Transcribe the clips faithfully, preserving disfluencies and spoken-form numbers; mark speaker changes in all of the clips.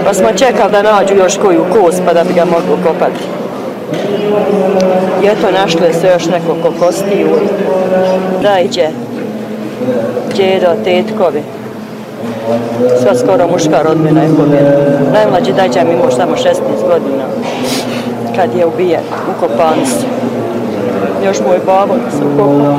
Speaker 1: Pa smo čekali da nađu još koju kost pa da bi ga mogli kopati. I eto, našli se još nekoliko kostiju. Rajđe, djedo, tetkovi. Sva skoro muška rodbina je pobjela. Najmlađi dajđa mi imao samo šesnaest godina kad je ubijen, ukopani su. Još moj babo se ukopao.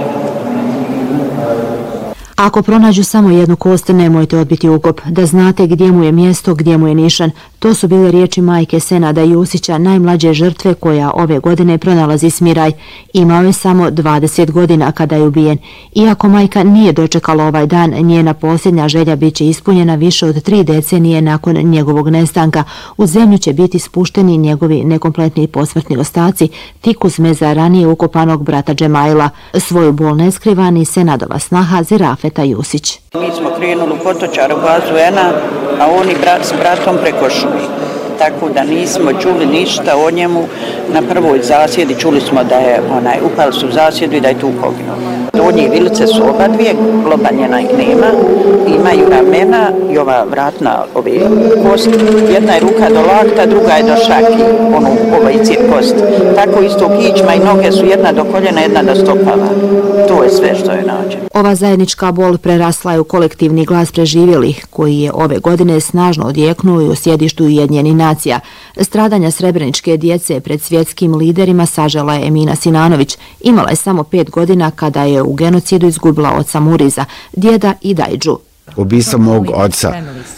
Speaker 2: Ako pronađu samo jednu kost, nemojte odbiti ukop, da znate gdje mu je mjesto, gdje mu je nišan. To su bile riječi majke Senada Jusića, najmlađe žrtve koja ove godine pronalazi smiraj. Imao je samo dvadeset godina kada je ubijen. Iako majka nije dočekala ovaj dan, njena posljednja želja bit će ispunjena više od tri decenije nakon njegovog nestanka. U zemlju će biti spušteni njegovi nekompletni posmrtni ostaci, tik uz meza ranije ukopanog brata Džemaila. Svoju bol ne skriva ni Senadova snaha Zirafeta Jusić.
Speaker 3: Mi smo krenuli u Potočar u bazu Ena, a oni brat s bratom preko šumi. Tako da nismo čuli ništa o njemu. Na prvoj zasjedi čuli smo da je onaj, upali su u zasjedu i da je tu poginuo. Donje vilice su oba dvije, globanjena ih nema, imaju ramena i ova vratna ove kost. Jedna je ruka do lakta, druga je do šaki, ono ovaj cijep kost. Tako isto kičma i noge su jedna do koljena, jedna do stopala. To je sve što je nađeno.
Speaker 2: Ova zajednička bol prerasla je u kolektivni glas preživjelih, koji je ove godine snažno odjeknuo i u sjedištu Ujedinjenih nacija. Stradanja srebreničke djece pred svjetskim liderima sažela je Emina Sinanović. Imala je samo pet godina kada je u genocidu izgubila oca Muriza, djeda i Dajdžu.
Speaker 4: Ubistvo mog oca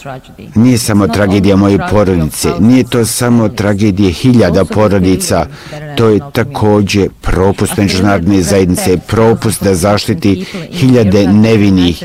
Speaker 4: nije samo tragedija moje porodice, nije to samo tragedija hiljada porodica, to je također propust međunarodne zajednice, propust da zaštiti hiljade nevinih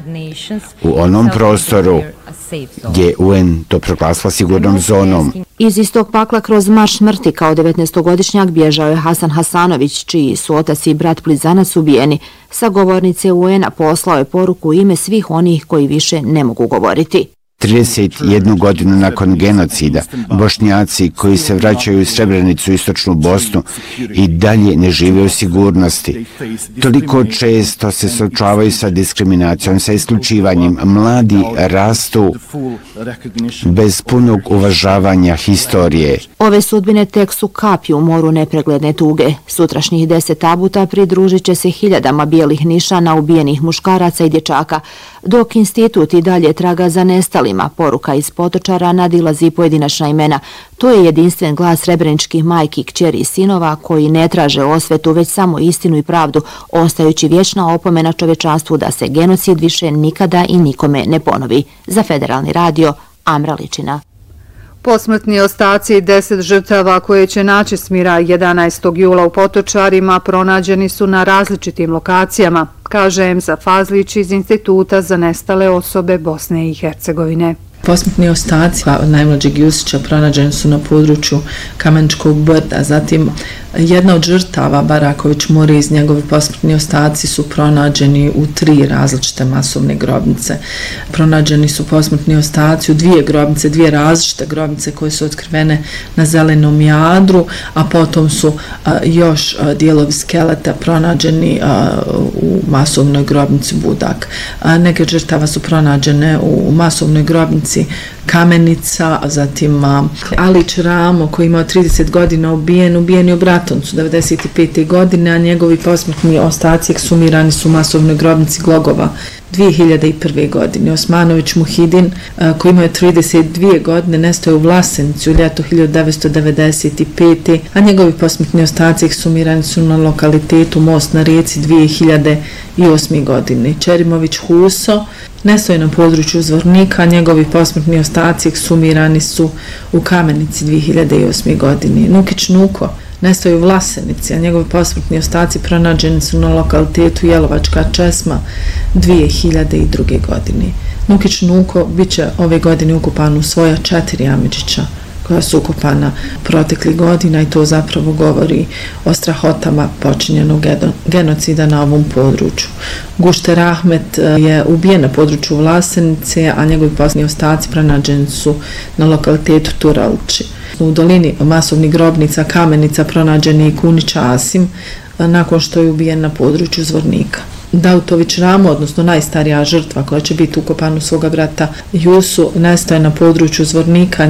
Speaker 4: u onom prostoru gdje je U N to proglasila sigurnom zonom.
Speaker 2: Iz istog pakla kroz marš smrti kao devetnaestogodišnjak bježao je Hasan Hasanović, čiji su otac i brat blizanac ubijeni. Sa govornice U N-a poslao je poruku u ime svih onih koji više ne mogu govoriti.
Speaker 4: trideset jednu godinu nakon genocida, Bošnjaci koji se vraćaju u Srebrenicu i istočnu Bosnu i dalje ne žive u sigurnosti. Toliko često se suočavaju sa diskriminacijom, sa isključivanjem. Mladi rastu bez punog uvažavanja historije.
Speaker 2: Ove sudbine tek su kapi u moru nepregledne tuge. Sutrašnjih deset tabuta pridružit će se hiljadama bijelih nišana ubijenih muškaraca i dječaka, dok institut i dalje traga za nestalima. Poruka iz Potočara nadilazi pojedinačna imena. To je jedinstven glas srebreničkih majki, kćeri i sinova koji ne traže osvetu, već samo istinu i pravdu, ostajući vječna opomena čovječanstvu da se genocid više nikada i nikome ne ponovi. Za Federalni radio, Amra Ličina.
Speaker 5: Posmrtni ostaci deset žrtava koje će naći smiraj jedanaestog jula u Potočarima pronađeni su na različitim lokacijama, kaže Emza Fazlić iz Instituta za nestale osobe Bosne i Hercegovine.
Speaker 6: Posmrtni ostaci najmlađeg Jusića pronađeni su na području Kameničkog brda, zatim jedna od žrtava Baraković Muriz, njegovi posmrtni ostaci su pronađeni u tri različite masovne grobnice. Pronađeni su posmrtni ostaci u dvije grobnice, dvije različite grobnice koje su otkrivene na Zelenom Jadru, a potom su a, još a, dijelovi skeleta pronađeni a, u masovnoj grobnici Budak. A, neke žrtava su pronađene u masovnoj grobnici Kamenica, zatim a, Alić Ramo koji imao trideset godina ubijen, ubijen je u Bratoncu devedeset pete godine, a njegovi posmrtni ostaci eksumirani su u masovnoj grobnici Glogova dvije hiljade prve. godine. Osmanović Muhidin, koji imao trideset dvije godine, nestao u Vlasenici u ljeto hiljadu devetsto devedeset pete. a njegovi posmrtni ostaci eksumirani su na lokalitetu Most na rijeci dvije hiljade osme. godine. Čerimović Huso nestao je na području Zvornika, a njegovi posmrtni ostaci eksumirani su u Kamenici dvije hiljade osme. godine. Nukić Nuko nestao je u Vlasenici, a njegovi posmrtni ostaci pronađeni su na lokalitetu Jelovačka Česma dvije hiljade druge. godine. Nukić Nuko bit će ove godine ukupan u svoja četiri Amidžića koja su ukopana proteklih godina i to zapravo govori o strahotama počinjenog genocida na ovom području. Gušter Ahmet je ubijen na području Vlasenice, a njegovi posmrtni ostaci pronađeni su na lokalitetu Turalči. U dolini masovnih grobnica Kamenica pronađen je i Kunić Asim nakon što je ubijen na području Zvornika. Dautović Ramo, odnosno najstarija žrtva koja će biti ukopana u svoga brata Jusu, nestao je na području Zvornika.